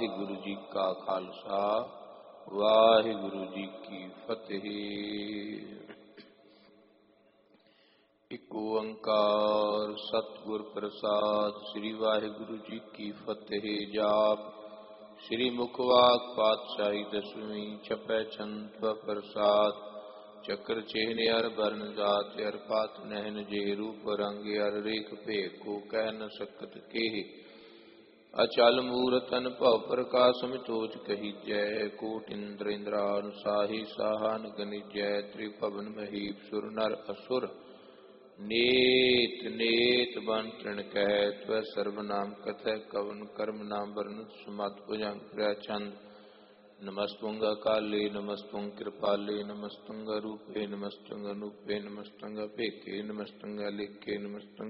वाहिगुरु जी का खालसा वाहिगुरु जी की फतेह। एक ओंकार सतगुर प्रसाद श्री वाहिगुरु जी की फतेह। जाप श्री मुखवाक पातशाही दसवीं छपै छंद प्रसाद चक्र चेहने अर बरन जात अर पात नहन जे रूप रंग अर रेख भेख को कह न सकत के। अचल मूरत अनुभव प्रकाश मितोज कही जय कोट इंद्र इंद्रानुसाही साहन गणि जय त्रिभवन महीप सुर नर असुर नेत नेत बन तृण कह त्व सर्वनाम कथय कवन कर्म नाम वर्ण सुमत भुजंग प्रचंड। नमस्तुंग काले नमस्तुंग कृपाले नमस्तुंग रूपे नमस्तुंग अनूपे नमस्तुंग अपेखे नमस्तुंग लिखे नमस्तुंग